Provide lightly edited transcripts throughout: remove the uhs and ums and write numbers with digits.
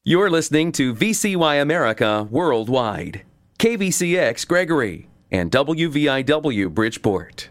You're listening to VCY America Worldwide, KVCX Gregory, and WVIW Bridgeport.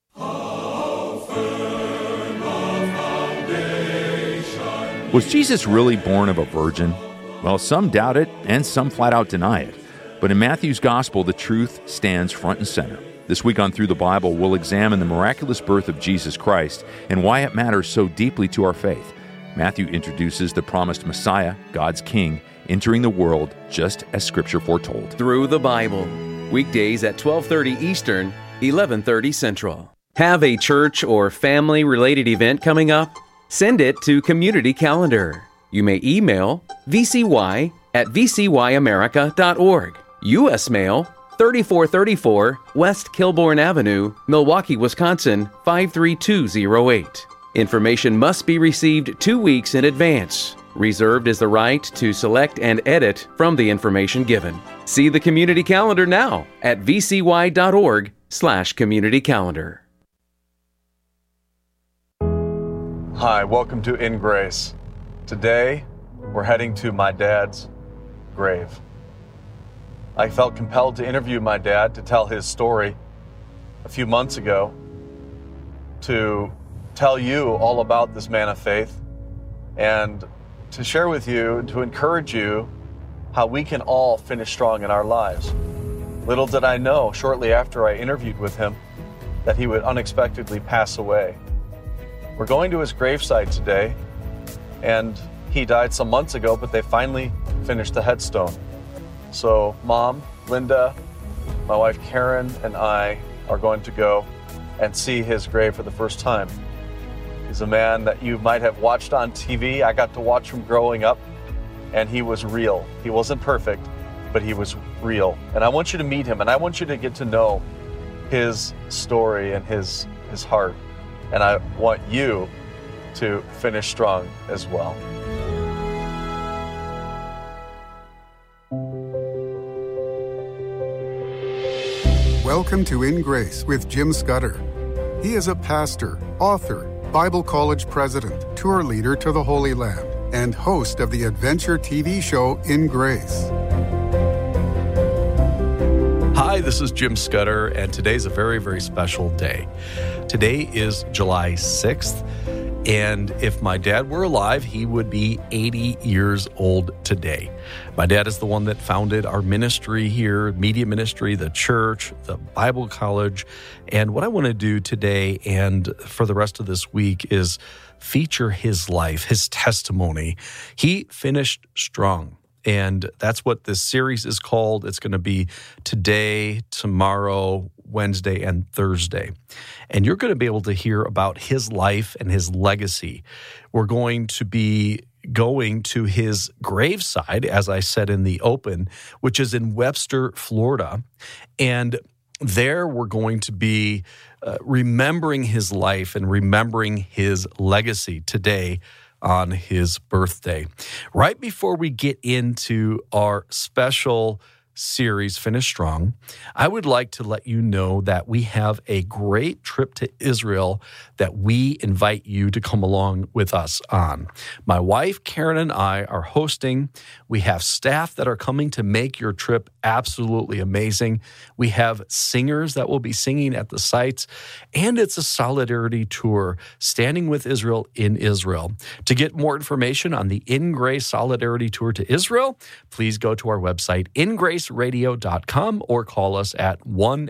Was Jesus really born of a virgin? Well, some doubt it, and some flat out deny it. But in Matthew's Gospel, the truth stands front and center. This week on Through the Bible, we'll examine the miraculous birth of Jesus Christ and why it matters so deeply to our faith. Matthew introduces the promised Messiah, God's King, entering the world just as Scripture foretold. Through the Bible, weekdays at 12:30 Eastern, 11:30 Central. Have a church or family-related event coming up? Send it to Community Calendar. You may email vcy@vcyamerica.org. U.S. Mail, 3434 West Kilbourne Avenue, Milwaukee, Wisconsin, 53208. Information must be received 2 weeks in advance. Reserved is the right to select and edit from the information given. See the Community Calendar now at vcy.org/communitycalendar. Hi, welcome to In Grace. Today, we're heading to my dad's grave. I felt compelled to interview my dad to tell his story a few months ago, to tell you all about this man of faith, and to share with you and to encourage you how we can all finish strong in our lives. Little did I know, shortly after I interviewed with him, that he would unexpectedly pass away. We're going to his gravesite today, and he died some months ago, but they finally finished the headstone. So Mom, Linda, my wife Karen, and I are going to go and see his grave for the first time. He's a man that you might have watched on TV. I got to watch him growing up, and he was real. He wasn't perfect, but he was real. And I want you to meet him, and I want you to get to know his story and his heart. And I want you to finish strong as well. Welcome to In Grace with Jim Scudder. He is a pastor, author, Bible College president, tour leader to the Holy Land, and host of the adventure TV show In Grace. Hi, this is Jim Scudder, and today's a very, very special day. Today is July 6th, and if my dad were alive, he would be 80 years old today. My dad is the one that founded our ministry here, media ministry, the church, the Bible College, and what I want to do today and for the rest of this week is feature his life, his testimony. He finished strong. And that's what this series is called. It's going to be today, tomorrow, Wednesday, and Thursday. And you're going to be able to hear about his life and his legacy. We're going to be going to his graveside, as I said in the open, which is in Webster, Florida. And there we're going to be remembering his life and remembering his legacy today on his birthday. Right before we get into our special series, Finish Strong, I would like to let you know that we have a great trip to Israel that we invite you to come along with us on. My wife, Karen, and I are hosting. We have staff that are coming to make your trip absolutely amazing. We have singers that will be singing at the sites, and it's a solidarity tour, Standing with Israel in Israel. To get more information on the In Grace Solidarity Tour to Israel, please go to our website, ingraceradio.com, or call us at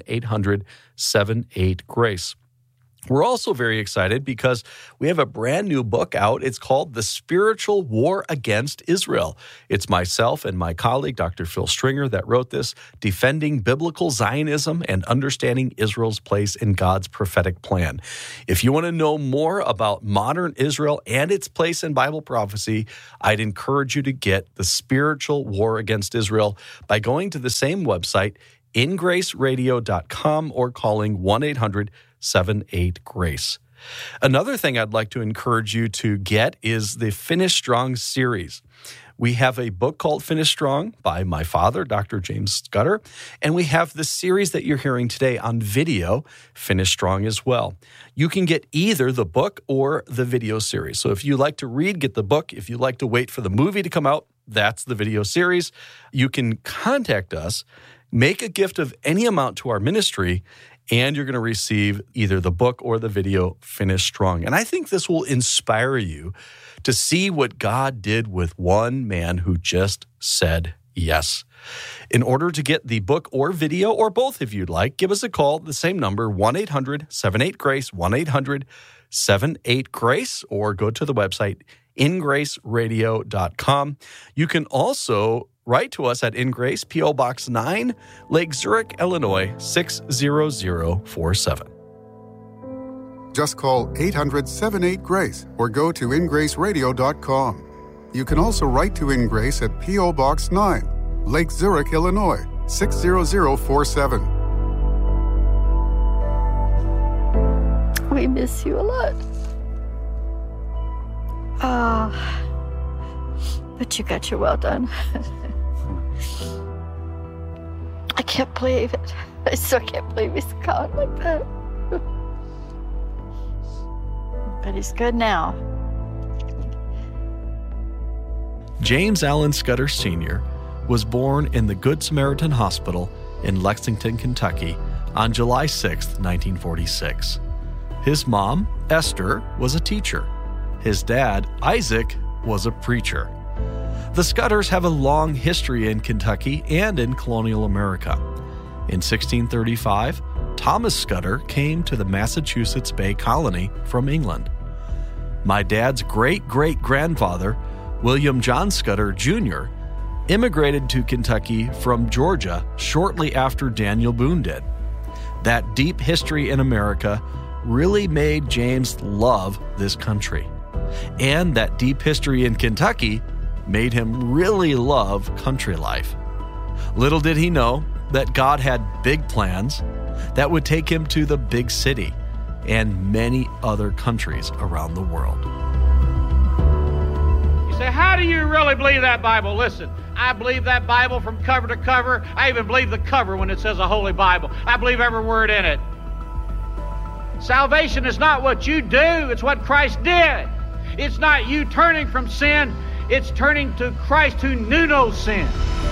1-800-78-GRACE. We're also very excited because we have a brand new book out. It's called The Spiritual War Against Israel. It's myself and my colleague, Dr. Phil Stringer, that wrote this, Defending Biblical Zionism and Understanding Israel's Place in God's Prophetic Plan. If you want to know more about modern Israel and its place in Bible prophecy, I'd encourage you to get The Spiritual War Against Israel by going to the same website, ingraceradio.com, or calling 1-800-78-GRACE. Another thing I'd like to encourage you to get is the Finish Strong series. We have a book called Finish Strong by my father, Dr. James Scudder, and we have the series that you're hearing today on video, Finish Strong as well. You can get either the book or the video series. So if you like to read, get the book. If you like to wait for the movie to come out, That's the video series. You can contact us, make a gift of any amount to our ministry, and you're going to receive either the book or the video, Finish Strong. And I think this will inspire you to see what God did with one man who just said yes. In order to get the book or video, or both if you'd like, give us a call, the same number, 1-800-78-GRACE, 1-800-78-GRACE, or go to the website, ingraceradio.com. You can also write to us at In Grace, P.O. Box 9, Lake Zurich, Illinois, 60047. Just call 800-78-GRACE or go to ingraceradio.com. You can also write to In Grace at P.O. Box 9, Lake Zurich, Illinois, 60047. We miss you a lot. But you got your well done. I can't believe it. I still can't believe he's gone like that. But he's good now. James Allen Scudder Sr. was born in the Good Samaritan Hospital in Lexington, Kentucky on July 6, 1946. His mom, Esther, was a teacher. His dad, Isaac, was a preacher. The Scudders have a long history in Kentucky and in colonial America. In 1635, Thomas Scudder came to the Massachusetts Bay Colony from England. My dad's great-great-grandfather, William John Scudder, Jr., immigrated to Kentucky from Georgia shortly after Daniel Boone did. That deep history in America really made James love this country. And that deep history in Kentucky made him really love country life. Little did he know that God had big plans that would take him to the big city and many other countries around the world. You say, how do you really believe that Bible? Listen, I believe that Bible from cover to cover. I even believe the cover when it says a Holy Bible. I believe every word in it. Salvation is not what you do, it's what Christ did. It's not you turning from sin, it's turning to Christ who knew no sin.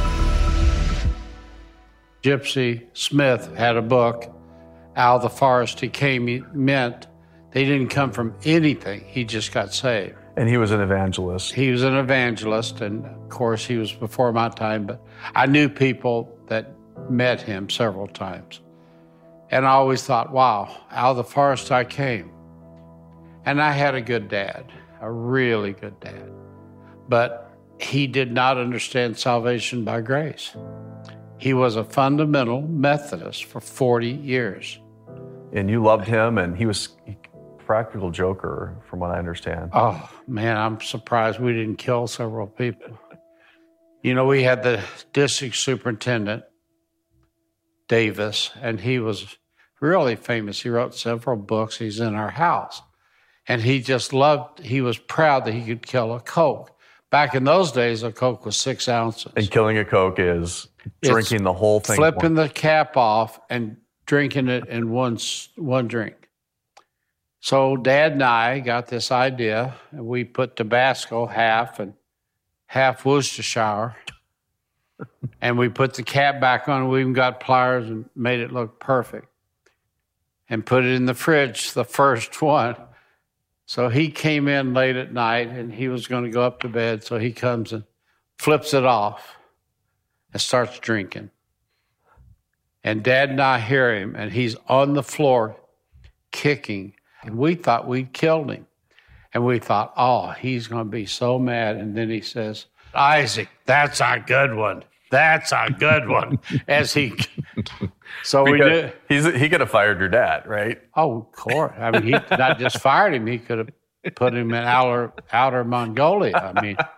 Gypsy Smith had a book, Out of the Forest He Came. He meant they didn't come from anything, he just got saved. And he was an evangelist. He was an evangelist, and of course he was before my time, but I knew people that met him several times. And I always thought, wow, out of the forest I came. And I had a good dad, a really good dad. But he did not understand salvation by grace. He was a fundamental Methodist for 40 years. And you loved him, and he was a practical joker, from what I understand. Oh, man, I'm surprised we didn't kill several people. You know, we had the district superintendent, Davis, and he was really famous. He wrote several books. He's in our house. And he just loved, he was proud that he could kill a Coke. Back in those days, a Coke was 6 ounces. And killing a Coke is drinking the whole thing. Flipping the cap off and drinking it in one drink. So Dad and I got this idea, and we put Tabasco half and half Worcestershire. And we put the cap back on, and we even got pliers and made it look perfect. And put it in the fridge, the first one. So he came in late at night, and he was going to go up to bed. So he comes and flips it off and starts drinking. And Dad and I hear him, and he's on the floor kicking. And we thought we'd killed him. And we thought, oh, he's going to be so mad. And then he says, Isaac, that's a good one. That's a good one. As he... So we knew he could have fired your dad, right? Oh, of course. I mean, he not just fired him; he could have put him in outer Mongolia. I mean,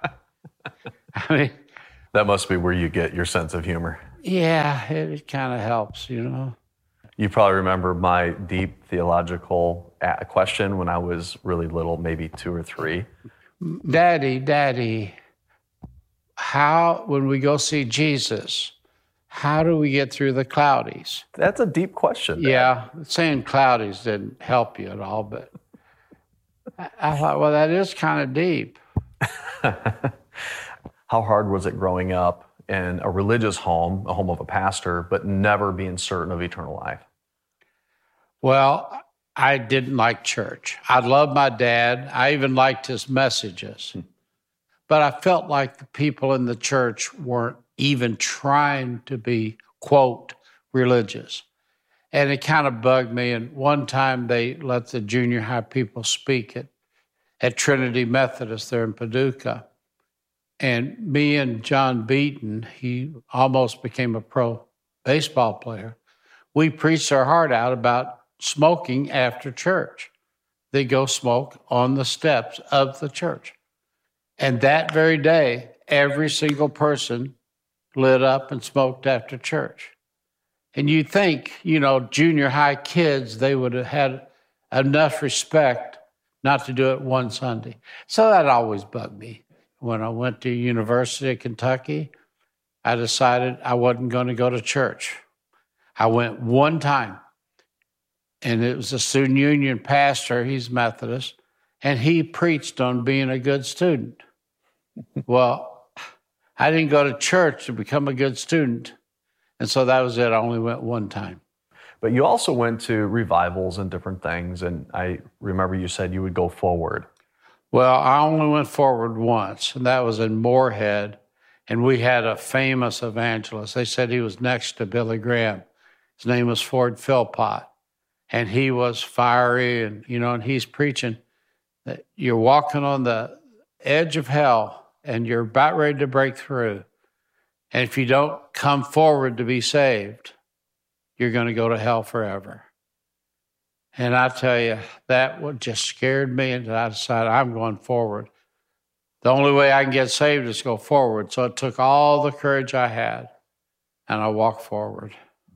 that must be where you get your sense of humor. Yeah, it kind of helps, you know. You probably remember my deep theological question when I was really little, maybe 2 or 3. Daddy, how when we go see Jesus? How do we get through the cloudies? That's a deep question. Yeah, saying cloudies didn't help you at all, but I thought, well, that is kind of deep. How hard was it growing up in a religious home, a home of a pastor, but never being certain of eternal life? Well, I didn't like church. I loved my dad. I even liked his messages. But I felt like the people in the church weren't even trying to be, quote, religious. And it kind of bugged me. And one time they let the junior high people speak at Trinity Methodist there in Paducah. And me and John Beaton, he almost became a pro baseball player, we preached our heart out about smoking after church. They go smoke on the steps of the church. And that very day, every single person lit up and smoked after church. And you think, junior high kids, they would have had enough respect not to do it one Sunday. So that always bugged me. When I went to University of Kentucky, I decided I wasn't going to go to church. I went one time, and it was a student union pastor, he's Methodist, and he preached on being a good student. Well, I didn't go to church to become a good student, and so that was it. I only went one time. But you also went to revivals and different things, and I remember you said you would go forward. Well, I only went forward once, and that was in Moorhead, and we had a famous evangelist. They said he was next to Billy Graham. His name was Ford Philpott, and he was fiery, and he's preaching that you're walking on the edge of hell, and you're about ready to break through. And if you don't come forward to be saved, you're going to go to hell forever. And I tell you, that just scared me, and I decided I'm going forward. The only way I can get saved is go forward. So it took all the courage I had, and I walked forward.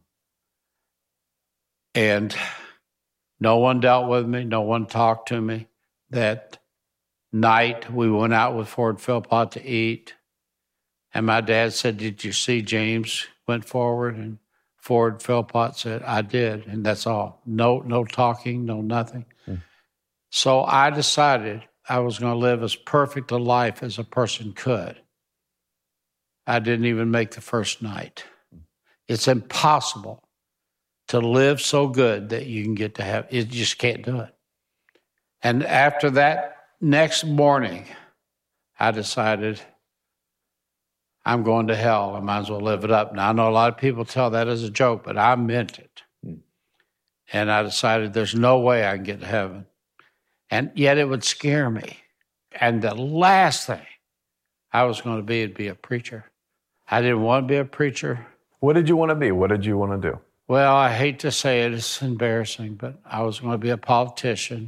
And no one dealt with me. No one talked to me. That night, we went out with Ford Philpott to eat. And my dad said, "Did you see James went forward?" And Ford Philpott said, "I did." And that's all. No talking, no nothing. So I decided I was going to live as perfect a life as a person could. I didn't even make the first night. It's impossible to live so good that you can get to heaven. You just can't do it. And after that next morning, I decided I'm going to hell. I might as well live it up. Now, I know a lot of people tell that as a joke, but I meant it. And I decided there's no way I can get to heaven. And yet it would scare me. And the last thing I was going to be would be a preacher. I didn't want to be a preacher. What did you want to be? What did you want to do? Well, I hate to say it, it's embarrassing, but I was going to be a politician.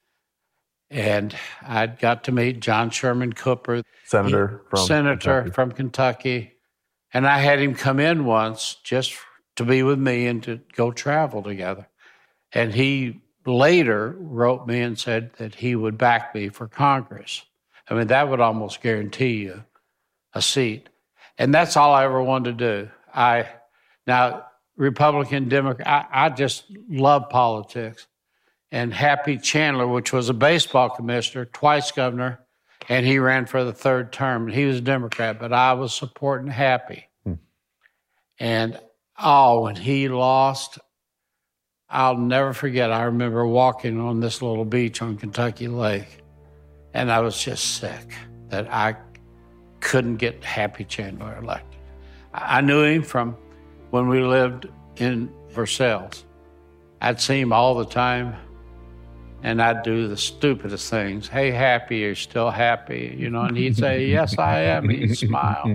And I'd got to meet John Sherman Cooper, Senator from Kentucky. And I had him come in once just to be with me and to go travel together. And he later wrote me and said that he would back me for Congress. I mean, that would almost guarantee you a seat. And that's all I ever wanted to do. Now, Republican, Democrat, I just love politics. And Happy Chandler, which was a baseball commissioner, twice governor, and he ran for the third term. And he was a Democrat, but I was supporting Happy. And, when he lost, I'll never forget. I remember walking on this little beach on Kentucky Lake, and I was just sick that I couldn't get Happy Chandler elected. I knew him from when we lived in Versailles. I'd see him all the time, and I'd do the stupidest things. "Hey, Happy, are you still happy?" And he'd say, "Yes, I am." He'd smile.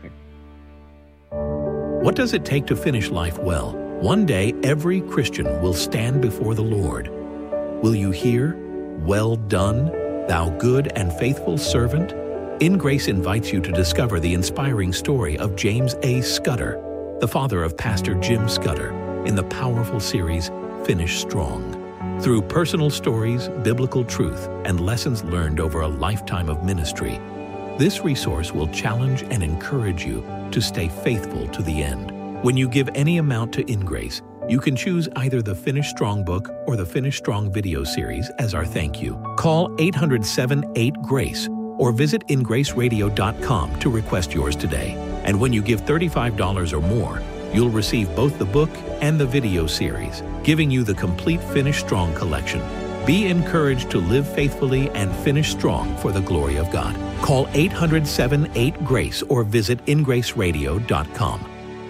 What does it take to finish life well? One day, every Christian will stand before the Lord. Will you hear, "Well done, thou good and faithful servant"? In Grace invites you to discover the inspiring story of James A. Scudder, the father of Pastor Jim Scudder, in the powerful series, Finish Strong. Through personal stories, biblical truth, and lessons learned over a lifetime of ministry, this resource will challenge and encourage you to stay faithful to the end. When you give any amount to InGrace, you can choose either the Finish Strong book or the Finish Strong video series as our thank you. Call 800-78-GRACE or visit ingraceradio.com to request yours today. And when you give $35 or more, you'll receive both the book and the video series, giving you the complete Finish Strong collection. Be encouraged to live faithfully and finish strong for the glory of God. Call 800-78-GRACE or visit ingraceradio.com.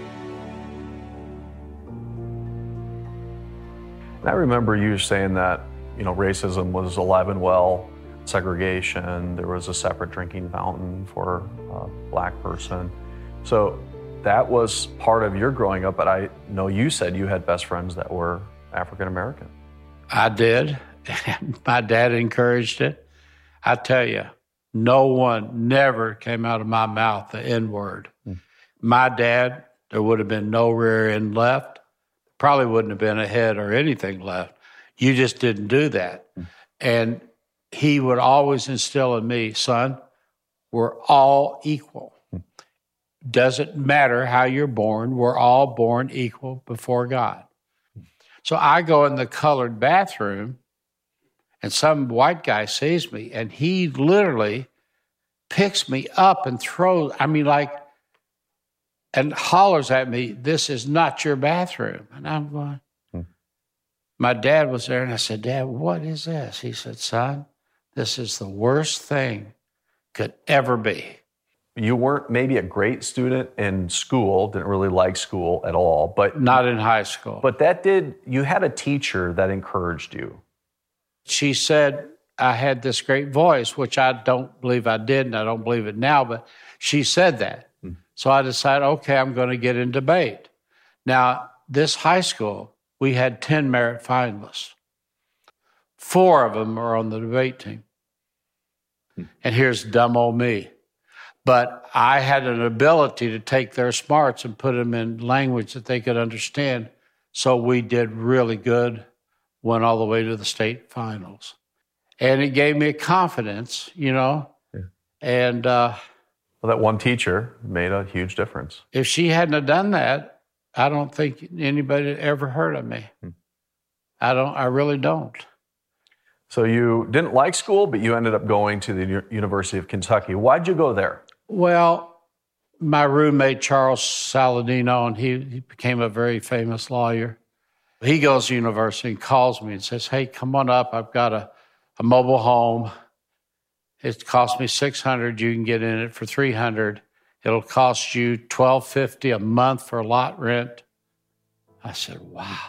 I remember you saying that, racism was alive and well, segregation, there was a separate drinking fountain for a black person. So that was part of your growing up, but I know you said you had best friends that were African American. I did. My dad encouraged it. I tell you, no one never came out of my mouth the N-word. My dad, there would have been no rear end left. Probably wouldn't have been a head or anything left. You just didn't do that. And he would always instill in me, son, we're all equal. Doesn't matter how you're born. We're all born equal before God. So I go in the colored bathroom, and some white guy sees me, and he literally picks me up and throws, and hollers at me, "This is not your bathroom." And I'm going, My dad was there, and I said, "Dad, what is this?" He said, "Son, this is the worst thing could ever be." You weren't maybe a great student in school, didn't really like school at all, but not in high school. But you had a teacher that encouraged you. She said I had this great voice, which I don't believe I did, and I don't believe it now, but she said that. So I decided, okay, I'm going to get in debate. Now, this high school, we had 10 merit finalists. 4 of them are on the debate team. And here's dumb old me. But I had an ability to take their smarts and put them in language that they could understand. So we did really good, went all the way to the state finals. And it gave me confidence, Yeah. And well, that one teacher made a huge difference. If she hadn't have done that, I don't think anybody had ever heard of me. I really don't. So you didn't like school, but you ended up going to the University of Kentucky. Why'd you go there? Well, my roommate, Charles Saladino, and he became a very famous lawyer. He goes to university and calls me and says, "Hey, come on up. I've got a mobile home. It cost me $600. You can get in it for $300. It'll cost you $1,250 a month for lot rent." I said, wow.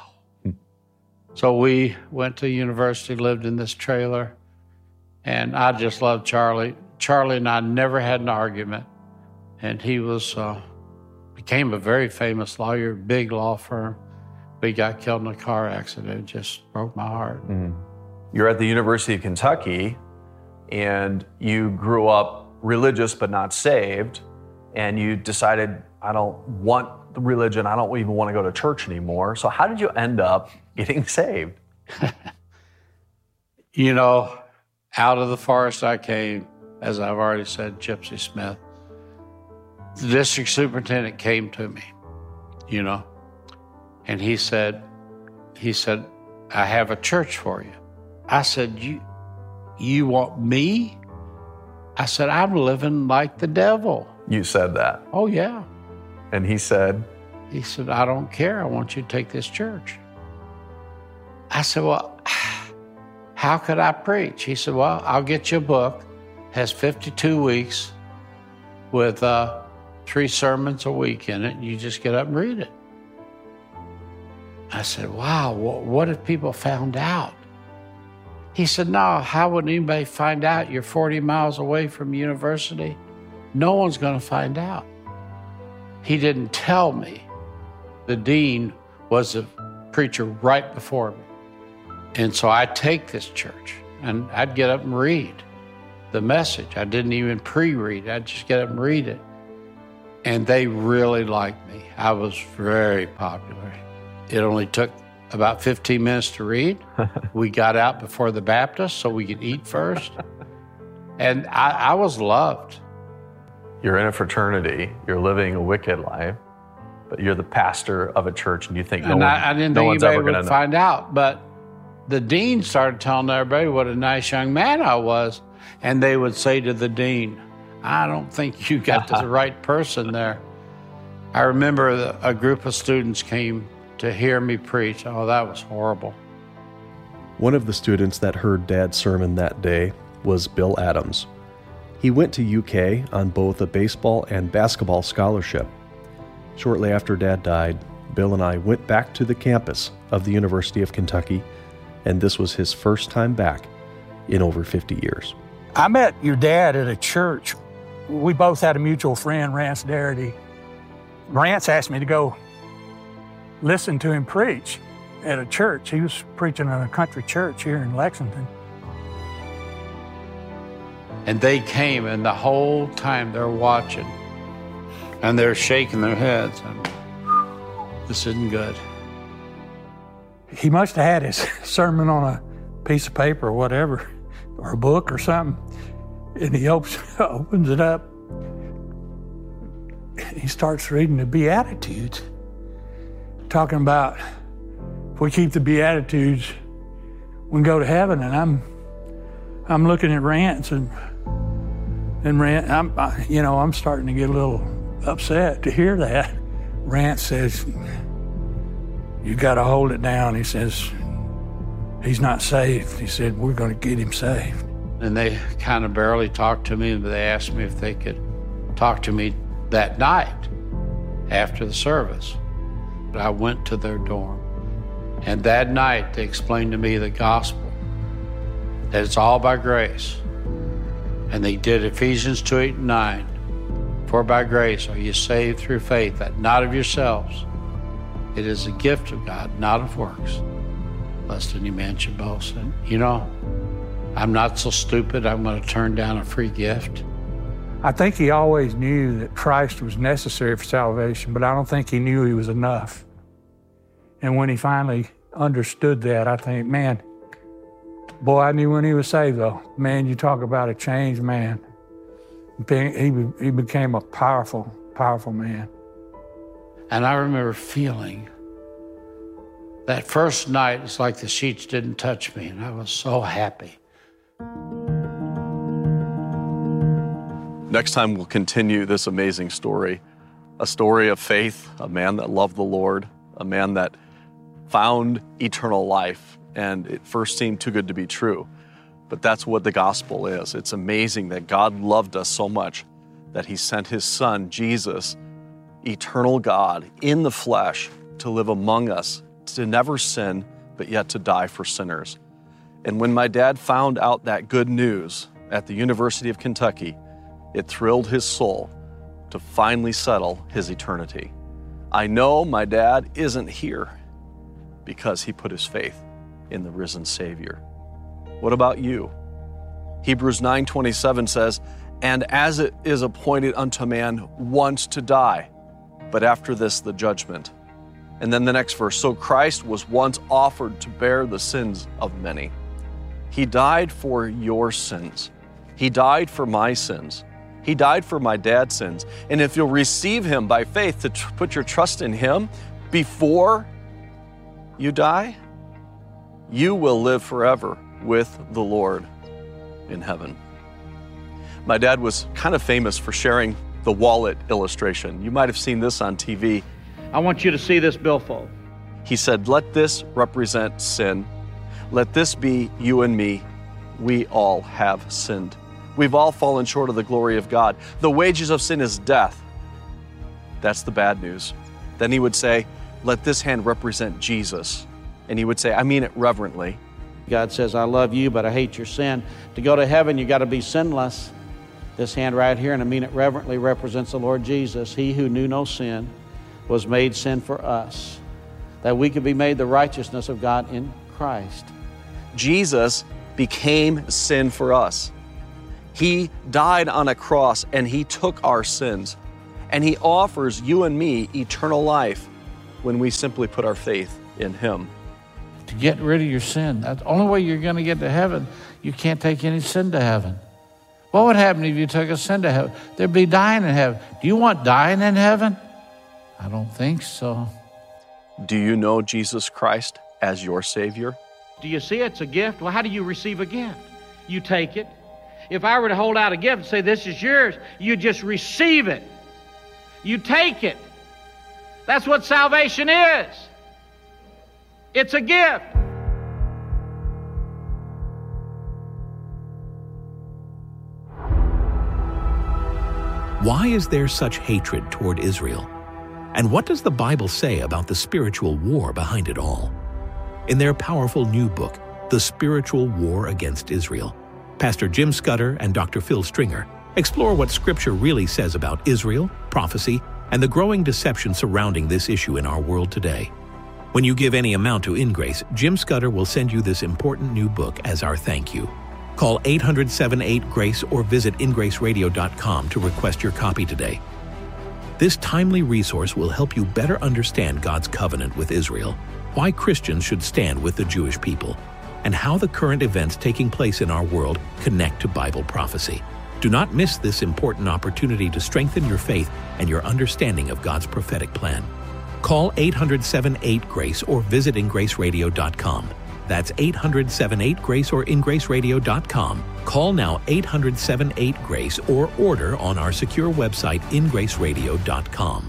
So we went to university, lived in this trailer, and I just loved Charlie. Charlie and I never had an argument, and he became a very famous lawyer, big law firm. But he got killed in a car accident. It just broke my heart. You're at the University of Kentucky, and you grew up religious but not saved, and you decided, I don't want the religion, I don't even want to go to church anymore. So how did you end up getting saved? Out of the forest I came, as I've already said, Gypsy Smith. The district superintendent came to me, and he said, "I have a church for you." I said, You want me? I said, "I'm living like the devil." You said that? Oh, yeah. And he said? He said, "I don't care. I want you to take this church." I said, "Well, how could I preach?" He said, "Well, I'll get you a book. It has 52 weeks with 3 sermons a week in it. You just get up and read it." I said, "Wow, what if people found out?" He said, "No, how would anybody find out? You're 40 miles away from university. No one's going to find out." He didn't tell me the dean was a preacher right before me. And so I take this church, and I'd get up and read the message. I didn't even pre-read. I'd just get up and read it. And they really liked me. I was very popular. It only took about 15 minutes to read. We got out before the Baptist so we could eat first. And I was loved. You're in a fraternity. You're living a wicked life. But you're the pastor of a church, and you think I didn't think anybody would find out. But the dean started telling everybody what a nice young man I was. And they would say to the dean, I don't think you got the right person there. I remember a group of students came to hear me preach. Oh, that was horrible. One of the students that heard Dad's sermon that day was Bill Adams. He went to UK on both a baseball and basketball scholarship. Shortly after Dad died, Bill and I went back to the campus of the University of Kentucky, and this was his first time back in over 50 years. I met your dad at a church. We both had a mutual friend, Rance Darity. Rance asked me to go listen to him preach at a church. He was preaching in a country church here in Lexington. And they came, and the whole time they're watching, and they're shaking their heads. And this isn't good. He must have had his sermon on a piece of paper or whatever, or a book or something, and he opens it up. He starts reading the Beatitudes, talking about if we keep the Beatitudes, we can go to heaven. And I'm looking at Rance, and Rance, I'm starting to get a little upset to hear that. Rance says, you got to hold it down. He says, he's not saved. He said, we're going to get him saved. And they kind of barely talked to me, but they asked me if they could talk to me that night after the service. But I went to their dorm. And that night, they explained to me the gospel, that it's all by grace. And they did Ephesians 2:8-9. For by grace are you saved through faith, that not of yourselves. It is a gift of God, not of works, lest any man should boast. And I'm not so stupid I'm going to turn down a free gift. I think he always knew that Christ was necessary for salvation, but I don't think he knew he was enough. And when he finally understood that, I think, man, boy, I knew when he was saved, though. Man, you talk about a changed man. He became a powerful, powerful man. And I remember feeling that first night, it's like the sheets didn't touch me, and I was so happy. Next time, we'll continue this amazing story, a story of faith, a man that loved the Lord, a man that found eternal life, and it first seemed too good to be true. But that's what the gospel is. It's amazing that God loved us so much that he sent his son, Jesus, eternal God, in the flesh, to live among us, to never sin, but yet to die for sinners. And when my dad found out that good news at the University of Kentucky, it thrilled his soul to finally settle his eternity. I know my dad isn't here because he put his faith in the risen Savior. What about you? Hebrews 9:27 says, and as it is appointed unto man once to die, but after this the judgment. And then the next verse, so Christ was once offered to bear the sins of many. He died for your sins. He died for my sins. He died for my dad's sins. And if you'll receive him by faith, to put your trust in him before you die, you will live forever with the Lord in heaven. My dad was kind of famous for sharing the wallet illustration. You might have seen this on TV. I want you to see this billfold. He said, let this represent sin. Let this be you and me. We all have sinned. We've all fallen short of the glory of God. The wages of sin is death. That's the bad news. Then he would say, let this hand represent Jesus. And he would say, I mean it reverently. God says, I love you, but I hate your sin. To go to heaven, you got to be sinless. This hand right here, and I mean it reverently, represents the Lord Jesus. He who knew no sin was made sin for us, that we could be made the righteousness of God in Christ. Jesus became sin for us. He died on a cross and he took our sins. And he offers you and me eternal life when we simply put our faith in him. To get rid of your sin, that's the only way you're going to get to heaven. You can't take any sin to heaven. What would happen if you took a sin to heaven? There'd be dying in heaven. Do you want dying in heaven? I don't think so. Do you know Jesus Christ as your Savior? Do you see it's a gift? Well, how do you receive a gift? You take it, If I were to hold out a gift and say, this is yours, you just receive it. You take it. That's what salvation is. It's a gift. Why is there such hatred toward Israel? And what does the Bible say about the spiritual war behind it all? In their powerful new book, The Spiritual War Against Israel, Pastor Jim Scudder and Dr. Phil Stringer explore what Scripture really says about Israel, prophecy, and the growing deception surrounding this issue in our world today. When you give any amount to InGrace, Jim Scudder will send you this important new book as our thank you. Call 800-78-GRACE or visit ingraceradio.com to request your copy today. This timely resource will help you better understand God's covenant with Israel, why Christians should stand with the Jewish people, and how the current events taking place in our world connect to Bible prophecy. Do not miss this important opportunity to strengthen your faith and your understanding of God's prophetic plan. Call 800-78-GRACE or visit ingraceradio.com. That's 800-78-GRACE or ingraceradio.com. Call now 800-78-GRACE or order on our secure website ingraceradio.com.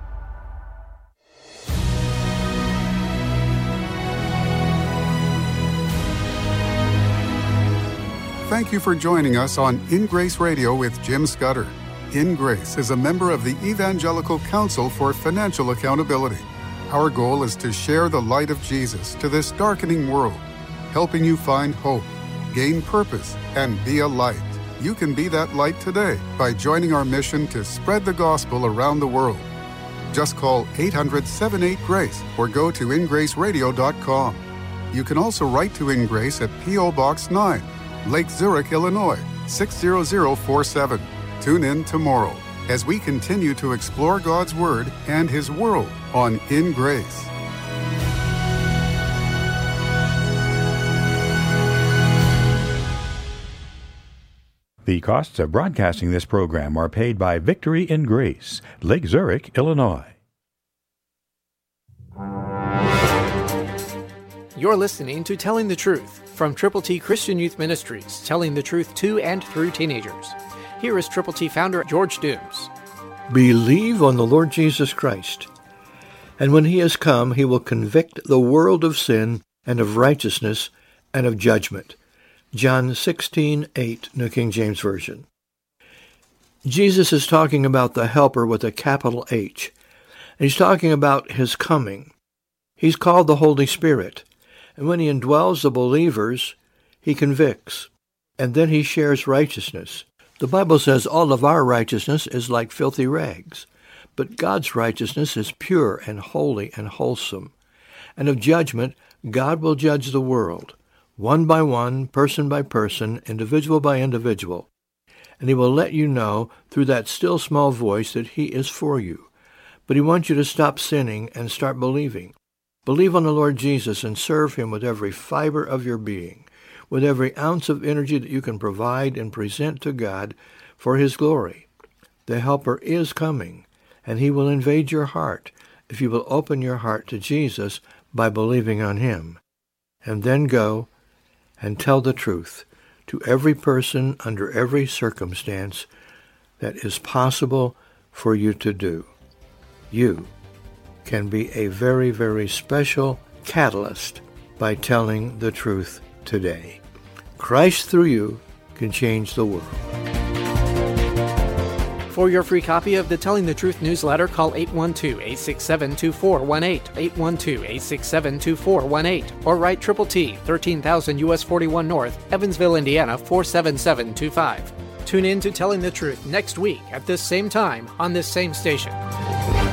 Thank you for joining us on In Grace Radio with Jim Scudder. In Grace is a member of the Evangelical Council for Financial Accountability. Our goal is to share the light of Jesus to this darkening world, helping you find hope, gain purpose, and be a light. You can be that light today by joining our mission to spread the gospel around the world. Just call 800-78-GRACE or go to ingraceradio.com. You can also write to In Grace at P.O. Box 9, Lake Zurich, Illinois, 60047. Tune in tomorrow as we continue to explore God's Word and His world on In Grace. The costs of broadcasting this program are paid by Victory in Grace, Lake Zurich, Illinois. You're listening to Telling the Truth from Triple T Christian Youth Ministries, telling the truth to and through teenagers. Here is Triple T founder George Dooms. Believe on the Lord Jesus Christ, and when He has come, He will convict the world of sin and of righteousness and of judgment. John 16:8, New King James Version. Jesus is talking about the Helper with a capital H, and He's talking about His coming. He's called the Holy Spirit, and when He indwells the believers, He convicts, and then He shares righteousness. The Bible says all of our righteousness is like filthy rags, but God's righteousness is pure and holy and wholesome. And of judgment, God will judge the world, one by one, person by person, individual by individual. And He will let you know through that still small voice that He is for you. But He wants you to stop sinning and start believing. Believe on the Lord Jesus and serve Him with every fiber of your being, with every ounce of energy that you can provide and present to God for His glory. The Helper is coming, and He will invade your heart if you will open your heart to Jesus by believing on Him. And then go and tell the truth to every person under every circumstance that is possible for you to do. You can be a very, very special catalyst by telling the truth today. Christ through you can change the world. For your free copy of the Telling the Truth newsletter, call 812-867-2418, 812-867-2418, or write Triple T, 13,000 U.S. 41 North, Evansville, Indiana, 47725. Tune in to Telling the Truth next week at this same time on this same station.